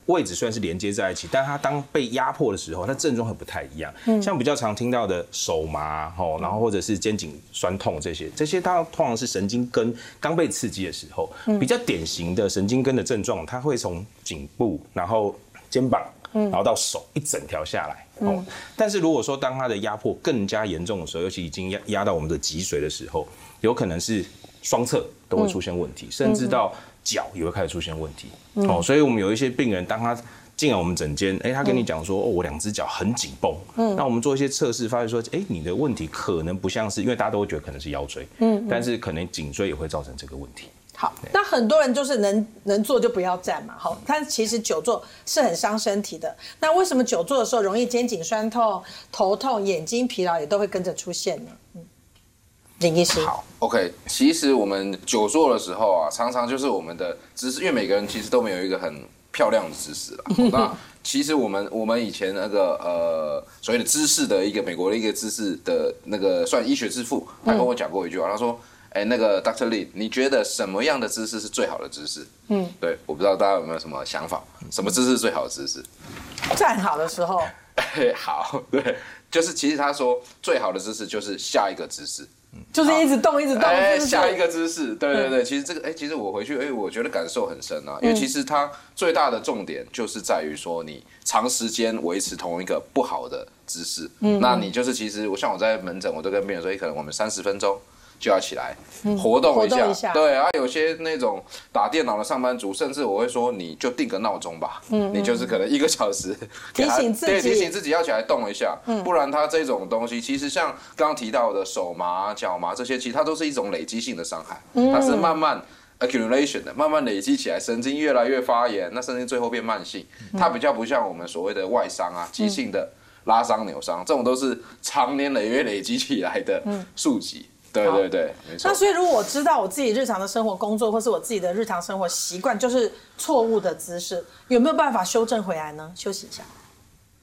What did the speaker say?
位置虽然是连接在一起，但它当被压迫的时候，它症状会不太一样。像比较常听到的手麻然后或者是肩颈酸痛这些它通常是神经根刚被刺激的时候，比较典型的神经根的症状，它会从颈部，然后肩膀，然后到手一整条下来。但是如果说当它的压迫更加严重的时候，尤其已经压到我们的脊髓的时候，有可能是双侧都会出现问题，甚至到脚也会开始出现问题。所以我们有一些病人，当他进来我们诊间，他跟你讲说，我2只脚很紧绷。那我们做一些测试，发现说，你的问题可能不像是，因为大家都会觉得可能是腰椎，但是可能颈椎也会造成这个问题。 好，那很多人就是能坐就不要站嘛，好，但其实久坐是很伤身体的。那为什么久坐的时候容易肩颈酸痛、头痛、眼睛疲劳也都会跟着出现呢？林医师， 好 ，OK， 其实我们久坐的时候啊，常常就是我们的姿势，因为每个人其实都没有一个很漂亮的姿势啦。那其实我们以前那个所谓的姿势的一个美国的一个姿势的那个算医学之父，他跟我讲过一句话，他说。那个 Dr. Lee， 你觉得什么样的姿势是最好的姿势？对，我不知道大家有没有什么想法，什么姿势是最好的姿势？ 站好的时候。 好，对，就是其实他说最好的姿势就是下一个姿势， 就是一直动一直动。 下一个姿势，对，其实这个，其实我回去，我觉得感受很深啊，因为其实它最大的重点就是在于说你长时间维持同一个不好的姿势，那你就是其实像我在门诊，我都跟病人说，可能我们30分钟。就要起来活动一下，对啊，有些那种打电脑的上班族，甚至我会说，你就定个闹钟吧，你就是可能1个小时提醒自己要起来动一下，不然它这种东西，其实像刚刚提到的手麻、脚麻这些，其实它都是一种累积性的伤害，它是慢慢 accumulation 的，慢慢累积起来，神经越来越发炎，那甚至最后变慢性，它比较不像我们所谓的外伤啊，急性的拉伤、扭伤，这种都是长年累月累积起来的数级。对，没错。 那所以如果我知道我自己日常的生活、工作，或是我自己的日常生活习惯就是错误的姿势，有没有办法修正回来呢？休息一下。